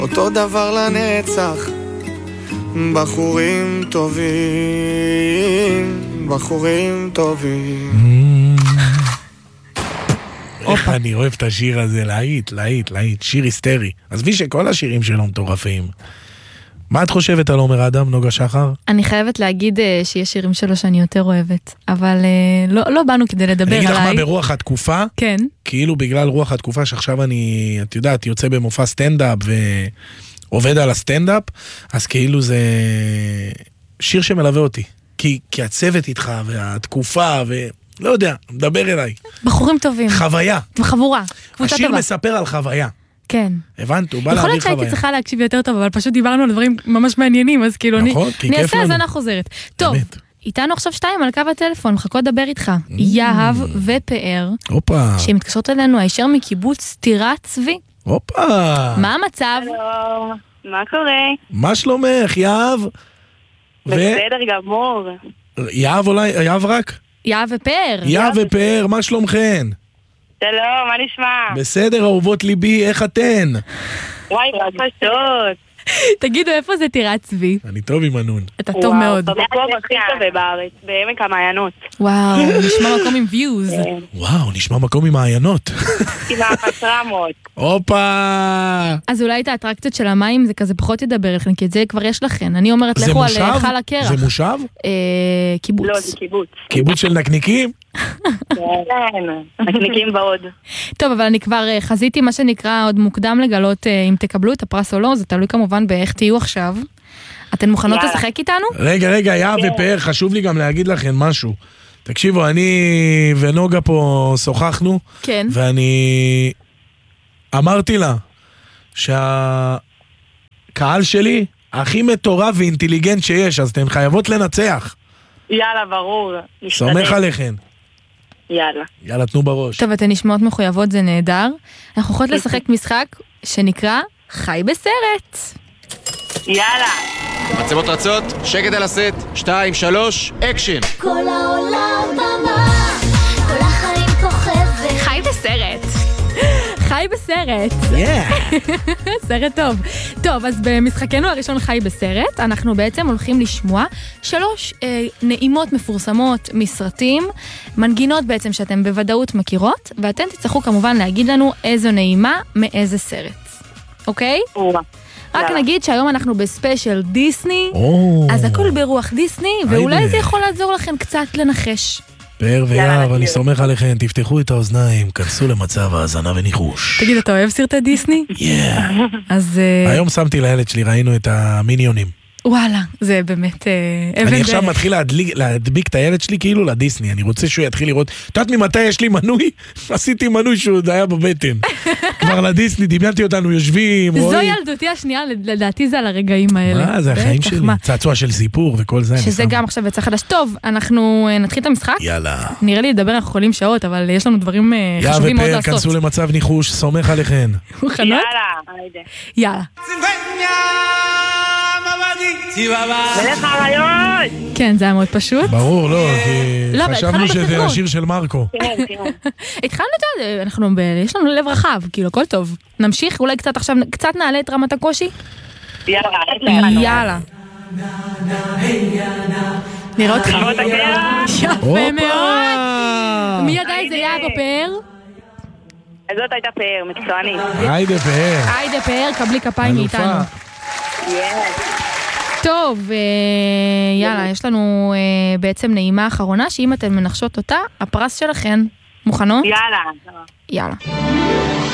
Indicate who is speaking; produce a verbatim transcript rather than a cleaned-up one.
Speaker 1: אותו דבר לנצח, בחורים טובים, בחורים טובים.
Speaker 2: איך אני אוהב את השיר הזה, להיט, להיט, להיט, שיר היסטרי. עזבי שכל השירים שלו מטורפים. מה את חושבת על עומר אדם, נוגה שחר?
Speaker 3: אני חייבת להגיד שיש שירים שלו שאני יותר אוהבת, אבל לא, לא באנו כדי לדבר עליי.
Speaker 2: אני אגיד לך מה ברוח התקופה?
Speaker 3: כן.
Speaker 2: כאילו בגלל רוח התקופה שעכשיו אני, את יודעת, יוצא במופע סטנדאפ ועובד על הסטנדאפ, אז כאילו זה שיר שמלווה אותי. כי, כי הצוות איתך והתקופה ו... לא יודע, מדבר אליי.
Speaker 3: בחורים טובים.
Speaker 2: חוויה.
Speaker 3: חבורה, קבוצה
Speaker 2: השיר
Speaker 3: טובה.
Speaker 2: מספר על חוויה.
Speaker 3: כן.
Speaker 2: הבנת, הוא בא להביא
Speaker 3: יכול להיות
Speaker 2: חוויה.
Speaker 3: שהייתי צריכה להקשיב יותר טוב, אבל פשוט דיברנו על דברים ממש מעניינים, אז כאילו
Speaker 2: נכון,
Speaker 3: אני...
Speaker 2: כי
Speaker 3: אני
Speaker 2: כיף
Speaker 3: אעשה
Speaker 2: לנו.
Speaker 3: הזנה חוזרת. טוב,
Speaker 2: באמת.
Speaker 3: איתנו עכשיו שתיים על קו הטלפון, מחכות לדבר איתך. יהב ופאר,
Speaker 2: הופה,
Speaker 3: שמתקשרות אלינו הישר מקיבוץ טירת צבי.
Speaker 2: הופה.
Speaker 3: מה המצב?
Speaker 4: שלום, מה קורה?
Speaker 2: מה שלומך, יהב? ו...
Speaker 4: בסדר גמור.
Speaker 2: יהב אולי, יהב רק?
Speaker 3: יהב ופאר.
Speaker 2: יהב ופאר, מה שלומכן?
Speaker 4: שלום, מה נשמע?
Speaker 2: בסדר, אהובות ליבי, איך אתן?
Speaker 4: וואי, פשוט.
Speaker 3: תגידו, איפה זה טירת צבי?
Speaker 2: אני טוב עם הנון.
Speaker 3: אתה טוב מאוד.
Speaker 4: במקום הכי טוב בארץ, בעמק המעיינות.
Speaker 3: וואו, נשמע מקום עם ויוז.
Speaker 2: וואו, נשמע מקום עם מעיינות.
Speaker 4: עם הפטרמות.
Speaker 2: הופה!
Speaker 3: אז אולי את האטרקציות של המים זה כזה פחות ידבר לכם, כי את זה כבר יש לכם. אני אומרת,
Speaker 2: זה
Speaker 3: לכו על
Speaker 2: מושב?
Speaker 3: חל הקרח.
Speaker 2: זה מושב?
Speaker 3: אה, קיבוץ.
Speaker 4: לא, זה קיבוץ.
Speaker 2: קיבוץ של נקניקים?
Speaker 4: כן, נקניקים בעוד.
Speaker 3: טוב, אבל אני כבר אה, חזיתי מה שנקרא עוד מוקדם לגלות אה, אם תקבלו את הפרס או לא, זה תלוי כמובן באיך תהיו עכשיו. אתן מוכנות
Speaker 4: יאללה.
Speaker 3: לשחק איתנו?
Speaker 2: רגע, רגע, יהב ופאר, חשוב לי גם להגיד לכם משהו. תקשיבו, אני ונוגה פה שוחחנו,
Speaker 3: כן.
Speaker 2: ואני אמרתי לה שהקהל שלי הכי מטורף ואינטליגנט שיש, אז אתן חייבות לנצח.
Speaker 4: יאללה, ברור.
Speaker 2: סומך
Speaker 4: נשתדל.
Speaker 2: עליכן.
Speaker 4: יאללה.
Speaker 2: יאללה, תנו בראש.
Speaker 3: טוב, אתן נשמעות מחויבות, זה נהדר. אנחנו יכולות לשחק משחק שנקרא חי בסרט.
Speaker 4: יאללה.
Speaker 5: מצלמות רצות, שקט על הסט, שתיים, שלוש, אקשן.
Speaker 6: כל העולם במה, כל החיים כוכבת.
Speaker 3: חי בסרט. חי בסרט. סרט טוב. טוב, אז במשחקנו הראשון חי בסרט, אנחנו בעצם הולכים לשמוע שלוש אה, נעימות מפורסמות מסרטים, מנגינות בעצם שאתם בוודאות מכירות, ואתם תצטרכו כמובן להגיד לנו איזו נעימה מאיזה סרט. אוקיי?
Speaker 4: אורה.
Speaker 3: רק
Speaker 4: יאללה.
Speaker 3: נגיד שהיום אנחנו בספיישל דיסני,
Speaker 2: או,
Speaker 3: אז הכל ברוח דיסני, ואולי
Speaker 2: היידה.
Speaker 3: זה יכול לעזור לכם קצת לנחש.
Speaker 2: פאר
Speaker 4: יאללה,
Speaker 2: ויהב, אני
Speaker 4: נתחיל.
Speaker 2: סומך עליכם, תפתחו את האוזניים, כנסו למצב האזנה וניחוש.
Speaker 3: תגיד, אתה אוהב סרטי דיסני?
Speaker 2: Yeah.
Speaker 3: אז אה,
Speaker 2: היום שמתי לילד שלי, ראינו את המיניונים.
Speaker 3: וואלה, זה באמת אה, אבן
Speaker 2: אני עכשיו
Speaker 3: דרך.
Speaker 2: מתחיל להדליק, להדביק את הילד שלי כאילו לדיסני, אני רוצה שהוא יתחיל לראות, את יודעת ממתי יש לי מנוי? עשיתי מנוי שהוא עוד היה בבטן. כבר לדיסני, דמיינתי אותנו יושבים,
Speaker 3: זו
Speaker 2: רואים.
Speaker 3: ילדותי השנייה, לדעתי זה על הרגעים האלה.
Speaker 2: מה, זה החיים
Speaker 3: בטח,
Speaker 2: שלי.
Speaker 3: מה?
Speaker 2: צעצוע של סיפור וכל זה. אני
Speaker 3: שזה
Speaker 2: שם.
Speaker 3: גם עכשיו יצא חדש. טוב, אנחנו אה, נתחיל את המשחק.
Speaker 2: יאללה.
Speaker 3: נראה לי לדבר, אנחנו יכולים שעות, אבל יש לנו דברים אה,
Speaker 2: יא
Speaker 3: חשובים מאוד
Speaker 2: ופאר,
Speaker 3: לעשות.
Speaker 2: כנסו למצב ניחוש, סומך עליכן.
Speaker 3: מוכנות?
Speaker 4: יאללה. היידה.
Speaker 3: יאללה.
Speaker 4: מלך הרעיון!
Speaker 3: כן, זה היה מאוד פשוט.
Speaker 2: ברור, לא, כי
Speaker 3: לא, אבל
Speaker 2: חשבנו
Speaker 3: התחלנו
Speaker 2: שזה
Speaker 3: בספרות.
Speaker 2: השיר של מרקו.
Speaker 4: כן, כן.
Speaker 3: התחלנו את זה, אנחנו, ב- יש לנו לב רחב, כאילו, הכל טוב. נמשיך, אולי קצת עכשיו, קצת נעלה את רמת הקושי?
Speaker 4: יאללה. יאללה.
Speaker 3: יאללה. נראה אותך.
Speaker 4: שמות הקרח.
Speaker 3: יפה מאוד.
Speaker 2: הופה!
Speaker 3: מי ידע איזה יעד או פאר?
Speaker 4: זאת הייתה פאר, מקצוענית.
Speaker 2: היידה פאר.
Speaker 3: היידה פאר, קבלי כפיים
Speaker 2: אלופה.
Speaker 3: מאיתנו.
Speaker 4: יס.
Speaker 3: טוב, אה, יאללה, יש לנו אה, בעצם נעימה אחרונה, שאם אתן מנחשות אותה, הפרס שלכן. מוכנות?
Speaker 4: יאללה.
Speaker 3: יאללה.